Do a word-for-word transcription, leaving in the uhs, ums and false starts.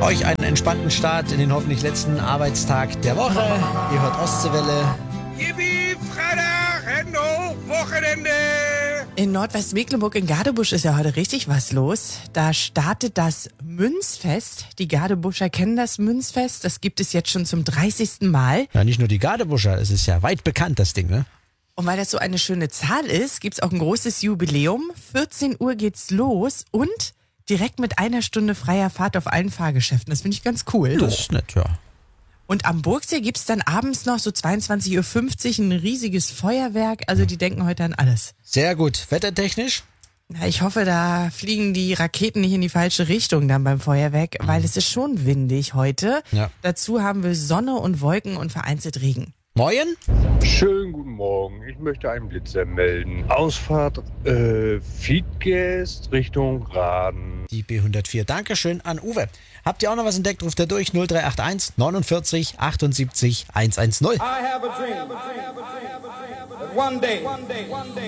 Euch einen entspannten Start in den hoffentlich letzten Arbeitstag der Woche. Ihr hört Ostseewelle. Yippie, Freitag, Hände hoch, Wochenende! In Nordwestmecklenburg in Gadebusch ist ja heute richtig was los. Da startet das Münzfest. Die Gadebuscher kennen das Münzfest. Das gibt es jetzt schon zum dreißigsten Mal. Ja, nicht nur die Gadebuscher, es ist ja weit bekannt, das Ding, ne? Und weil das so eine schöne Zahl ist, gibt's auch ein großes Jubiläum. vierzehn Uhr geht's los und direkt mit einer Stunde freier Fahrt auf allen Fahrgeschäften. Das finde ich ganz cool. Das ist nett, ja. Und am Burgsee gibt's dann abends noch so zweiundzwanzig Uhr fünfzig ein riesiges Feuerwerk. Also die denken heute an alles. Sehr gut. Wettertechnisch? Na, ich hoffe, da fliegen die Raketen nicht in die falsche Richtung dann beim Feuerwerk, weil es ist schon windig heute. Ja. Dazu haben wir Sonne und Wolken und vereinzelt Regen. Moin? Schönen guten Morgen. Ich möchte einen Blitzer melden. Ausfahrt äh, Fiedgest Richtung Raden. Die B hundertvier. Dankeschön an Uwe. Habt ihr auch noch was entdeckt? Ruft er durch null drei acht eins neunundvierzig achtundsiebzig hundertzehn. I have a dream. That one day, one day, one day.